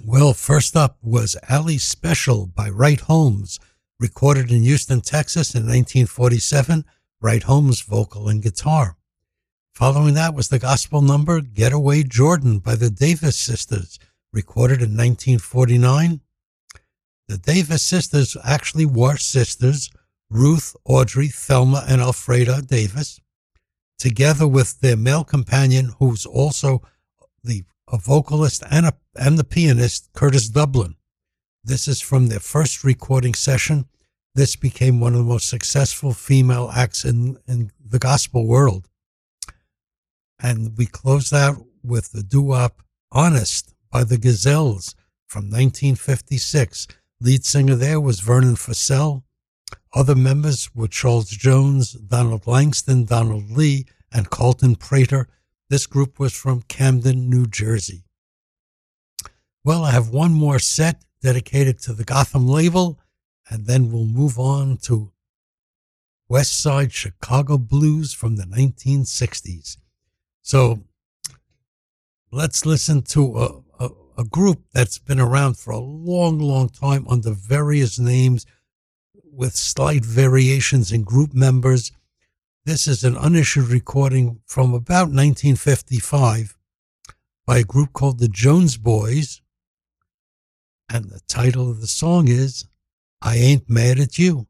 Well, first up was Alley Special by Wright Holmes, recorded in Houston, Texas in 1947. Wright Holmes, vocal and guitar. Following that was the gospel number Getaway Jordan by the Davis Sisters, recorded in 1949. The Davis Sisters actually were sisters, Ruth, Audrey, Thelma, and Alfreda Davis, together with their male companion, who's also a vocalist and the pianist, Curtis Dublin. This is from their first recording session. This became one of the most successful female acts in the gospel world. And we closed out with the doo-wop Honest by the Gazelles from 1956. Lead singer there was Vernon Fussell. Other members were Charles Jones, Donald Langston, Donald Lee, and Carlton Prater. This group was from Camden, New Jersey. Well, I have one more set dedicated to the Gotham label, and then we'll move on to West Side Chicago Blues from the 1960s. So let's listen to a group that's been around for a long, long time under various names with slight variations in group members. This is an unissued recording from about 1955 by a group called the Jones Boys. And the title of the song is I Ain't Mad at You.